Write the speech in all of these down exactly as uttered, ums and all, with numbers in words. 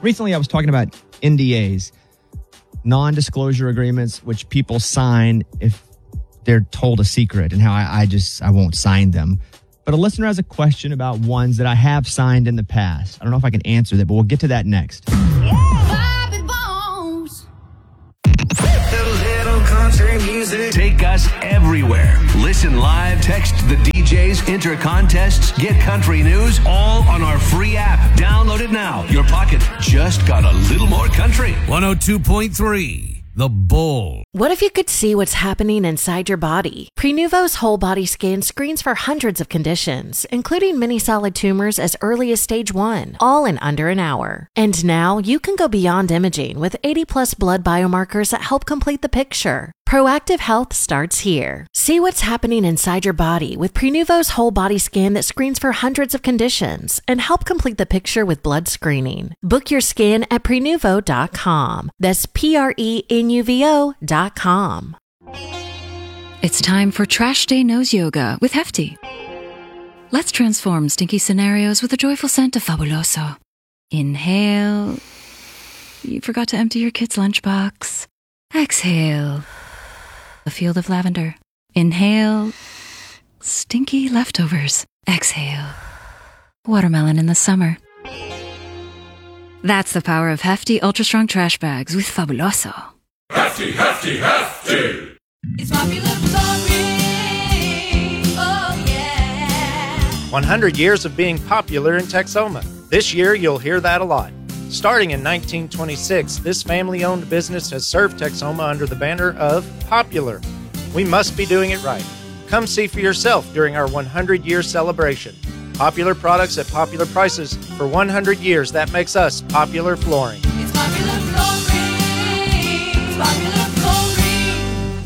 recently I was talking about N D As, non-disclosure agreements, which people sign if they're told a secret, and how I, I just, I won't sign them. But a listener has a question about ones that I have signed in the past. I don't know if I can answer that, but we'll get to that next. Bobby Bones. Little country music. Take us everywhere. Listen live, text the D Js, enter contests, get country news, all on our free app. Download it now. Your pocket just got a little more country. one oh two point three. The Bull. What if you could see what's happening inside your body? Prenuvo's whole body scan screens for hundreds of conditions, including many solid tumors as early as stage one, all in under an hour. And now you can go beyond imaging with eighty plus blood biomarkers that help complete the picture. Proactive health starts here. See what's happening inside your body with Prenuvo's whole body scan that screens for hundreds of conditions and help complete the picture with blood screening. Book your scan at prenuvo dot com. That's P R E N U V O dot com. It's time for Trash Day Nose Yoga with Hefty. Let's transform stinky scenarios with a joyful scent of Fabuloso. Inhale. You forgot to empty your kid's lunchbox. Exhale. A field of lavender. Inhale. Stinky leftovers. Exhale. Watermelon in the summer. That's the power of Hefty Ultra Strong Trash Bags with Fabuloso. Hefty, hefty, hefty! It's popular glory. Oh, yeah. one hundred years of being popular in Texoma. This year, you'll hear that a lot. Starting in nineteen twenty-six, this family-owned business has served Texoma under the banner of Popular. We must be doing it right. Come see for yourself during our one hundred year celebration. Popular products at popular prices. For one hundred years, that makes us Popular Flooring. It's popular flooring. It's popular flooring.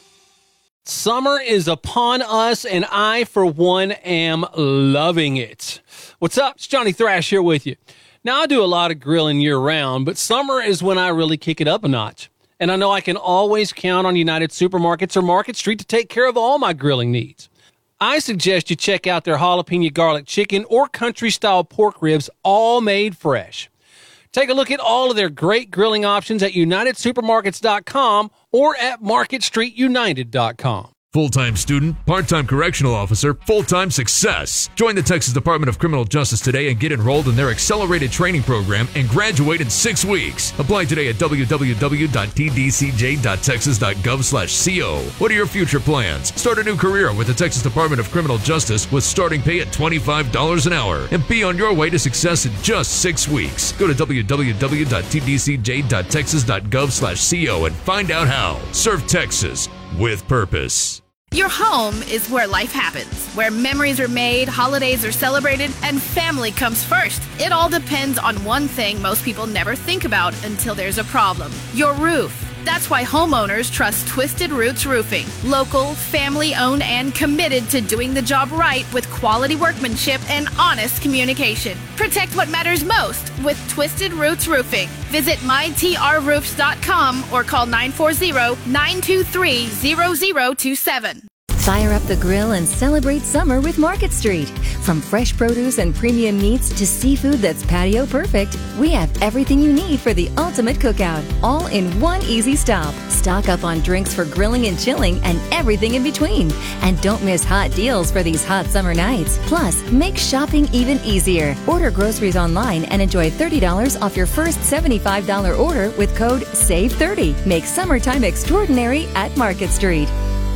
Summer is upon us, and I, for one, am loving it. What's up? It's Johnny Thrash here with you. Now, I do a lot of grilling year-round, but summer is when I really kick it up a notch. And I know I can always count on United Supermarkets or Market Street to take care of all my grilling needs. I suggest you check out their jalapeno garlic chicken or country-style pork ribs, all made fresh. Take a look at all of their great grilling options at united supermarkets dot com or at market street united dot com. Full-time student, part-time correctional officer, full-time success. Join the Texas Department of Criminal Justice today and get enrolled in their accelerated training program and graduate in six weeks. Apply today at w w w dot t d c j dot texas dot gov slash co. What are your future plans? Start a new career with the Texas Department of Criminal Justice with starting pay at twenty-five dollars an hour and be on your way to success in just six weeks. Go to w w w dot t d c j dot texas dot gov slash co and find out how. Serve Texas with purpose. Your home is where life happens, where memories are made, holidays are celebrated, and family comes first. It all depends on one thing most people never think about until there's a problem: your roof. That's why homeowners trust Twisted Roots Roofing. Local, family-owned, and committed to doing the job right with quality workmanship and honest communication. Protect what matters most with Twisted Roots Roofing. Visit my t r roofs dot com or call nine four zero, nine two three, zero zero two seven. Fire up the grill and celebrate summer with Market Street. From fresh produce and premium meats to seafood that's patio perfect, we have everything you need for the ultimate cookout, all in one easy stop. Stock up on drinks for grilling and chilling and everything in between. And don't miss hot deals for these hot summer nights. Plus, make shopping even easier. Order groceries online and enjoy thirty dollars off your first seventy-five dollars order with code save thirty. Make summertime extraordinary at Market Street.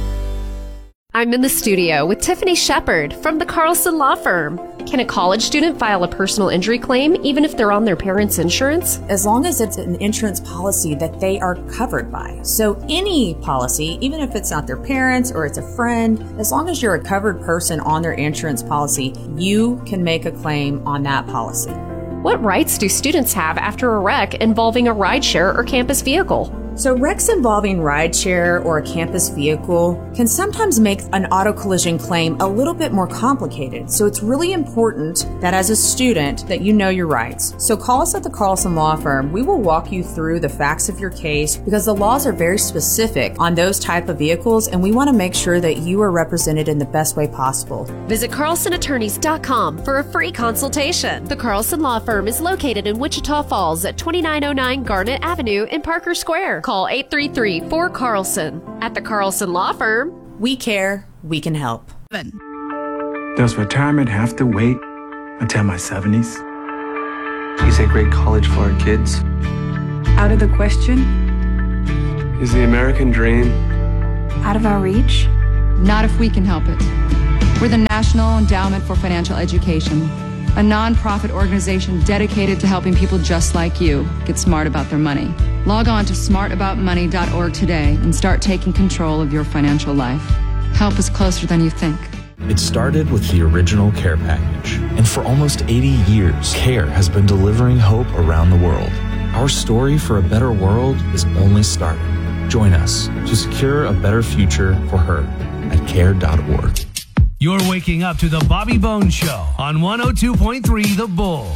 I'm in the studio with Tiffany Shepard from the Carlson Law Firm. Can a college student file a personal injury claim even if they're on their parents' insurance? As long as it's an insurance policy that they are covered by. So any policy, even if it's not their parents or it's a friend, as long as you're a covered person on their insurance policy, you can make a claim on that policy. What rights do students have after a wreck involving a rideshare or campus vehicle? So wrecks involving rideshare or a campus vehicle can sometimes make an auto collision claim a little bit more complicated. So it's really important that as a student that you know your rights. So call us at the Carlson Law Firm. We will walk you through the facts of your case because the laws are very specific on those type of vehicles, and we want to make sure that you are represented in the best way possible. Visit carlson attorneys dot com for a free consultation. The Carlson Law Firm is located in Wichita Falls at twenty-nine oh nine Garnet Avenue in Parker Square. Call eight three three, four, Carlson. At the Carlson Law Firm, we care, we can help. Does retirement have to wait until my seventies? Is a great college for our kids? Out of the question? Is the American dream Out of our reach? Not if we can help it. We're the National Endowment for Financial Education, a nonprofit organization dedicated to helping people just like you get smart about their money. Log on to smart about money dot org today and start taking control of your financial life. Help is closer than you think. It started with the original Care Package, and for almost eighty years, Care has been delivering hope around the world. Our story for a better world is only starting. Join us to secure a better future for her at care dot org. You're waking up to the Bobby Bones Show on one oh two point three The Bull.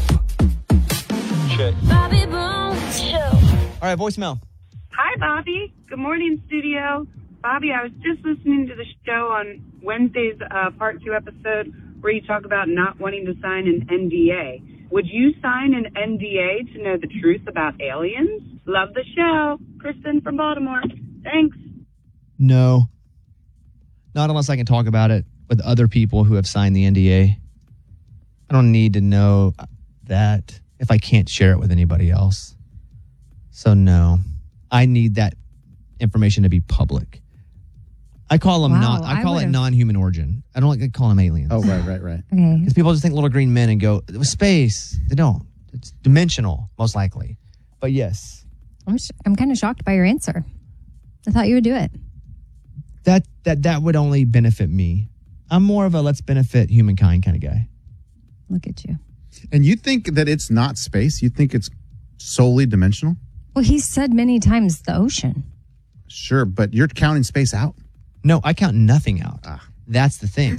Bobby Bones Show. All right, voicemail. Hi, Bobby. Good morning, studio. Bobby, I was just listening to the show on Wednesday's uh, part two episode where you talk about not wanting to sign an N D A. Would you sign an N D A to know the truth about aliens? Love the show. Kristen from Baltimore. Thanks. No. Not unless I can talk about it with other people who have signed the N D A. I don't need to know that if I can't share it with anybody else. So no, I need that information to be public. I call them Wow, non. I I call it would've- non-human origin. I don't like to call them aliens. Oh, right, right, right. Okay. Because people just think little green men and go, it was space. They don't. It's dimensional, most likely. But yes, I'm, sh- I'm kind of shocked by your answer. I thought you would do it. that that that would only benefit me. I'm more of a let's benefit humankind kind of guy. Look at you. And you think that it's not space? You think it's solely dimensional? Well, he said many times the ocean. Sure, but you're counting space out. No, I count nothing out. That's the thing.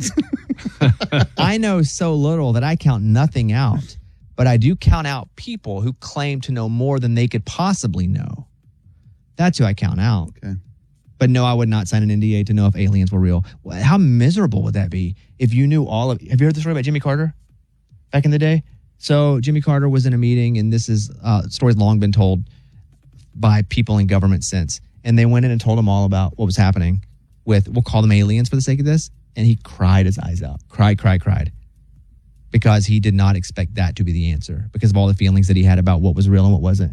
I know so little that I count nothing out, but I do count out people who claim to know more than they could possibly know. That's who I count out. Okay. But no, I would not sign an N D A to know if aliens were real. Well, how miserable would that be if you knew all of... Have you heard the story about Jimmy Carter back in the day? So Jimmy Carter was in a meeting, and this is uh, story's long been told by people in government since. And they went in and told him all about what was happening with, we'll call them aliens for the sake of this. And he cried his eyes out. Cried, cried, cried. Because he did not expect that to be the answer because of all the feelings that he had about what was real and what wasn't.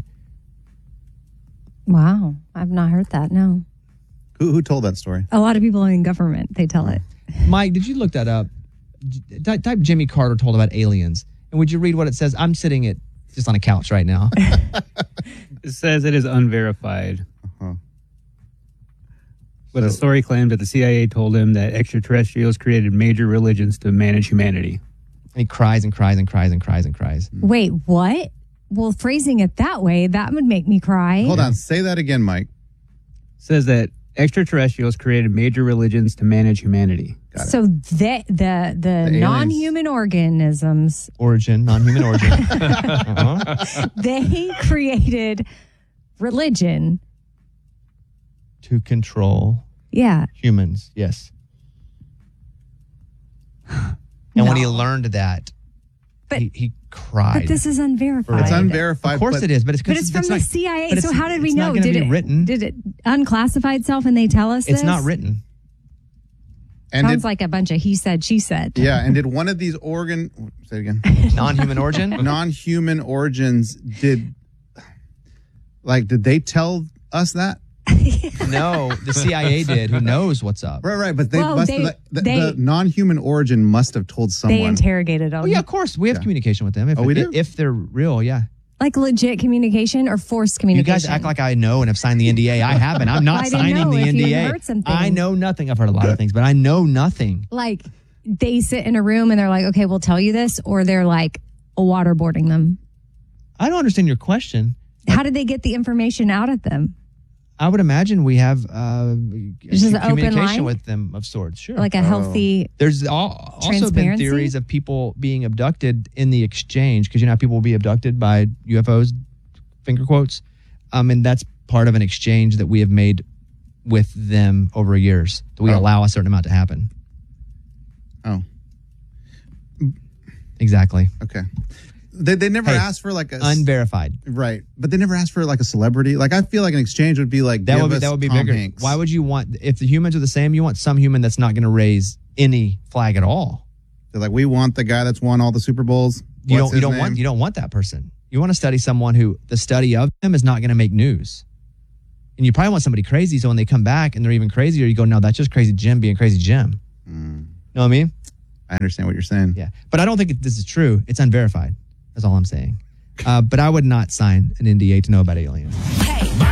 Wow. I've not heard that, no. Who who told that story? A lot of people in government, they tell it. Mike, did you look that up? Ty- Type Jimmy Carter told about aliens. And would you read what it says? I'm sitting at just on a couch right now. It says it is unverified. Uh-huh. But the story claimed that the C I A told him that extraterrestrials created major religions to manage humanity. And he cries and cries and cries and cries and cries. Wait, what? Well, phrasing it that way, that would make me cry. Hold on. Say that again, Mike. Says that extraterrestrials created major religions to manage humanity. So the the the, aliens. non-human organisms, Origin, non-human origin. uh-huh. they created religion. To control Yeah. humans, yes. And when he learned that, But- he, he cried. But this is unverified. It's unverified. Of course it is, but it's But it's from the not- C I but A. So it's- how did we it's not know? gonna Did be it written? Did it unclassify itself and they tell us It's this? not written. And Sounds did- like a bunch of he said, she said. Yeah, and did one of these organ... Say it again. Non-human origin? Non-human origins did... Like, did they tell us that? No, the C I A did. Who knows what's up? Right, right. But they Well, must they- have... The, they- the non-human origin must have told someone... They interrogated them. Oh yeah, of course. We have Yeah. communication with them. If, Oh, we do? If they're real, yeah. Like legit communication or forced You communication? guys act like I know and have signed the N D A. I haven't. I'm not I didn't signing know the if N D you A. heard something. I know nothing. I've heard a lot of things, but I know nothing. Like they sit in a room and they're like, okay, we'll tell you this, or they're like waterboarding them. I don't understand your question. How did they get the information out of them? I would imagine we have uh, Just an open communication line? with them of sorts. Sure. Like a healthy There's al- also been transparency? theories of people being abducted in the exchange because you know how people will be abducted by U F Os, finger quotes. Um, and that's part of an exchange that we have made with them over years. That we Oh. allow a certain amount to happen. Oh. Exactly. Okay. They, they never Hey, asked for like a unverified. Right. But they never asked for like a celebrity. Like I feel like an exchange would be like That give would be us that would be Tom bigger. Hanks. Why would you want if the humans are the same? You want some human that's not going to raise any flag at all. They're like, we want the guy that's won all the Super Bowls. You What's don't. You his don't name? want. You don't want that person. You want to study someone who the study of them is not going to make news. And you probably want somebody crazy. So when they come back and they're even crazier, you go, no, that's just crazy Jim being crazy Jim. Mm. Know what I mean? I understand what you're saying. Yeah, but I don't think it, this is true. It's unverified. That's all I'm saying. Uh, but I would not sign an N D A to know about aliens. Hey,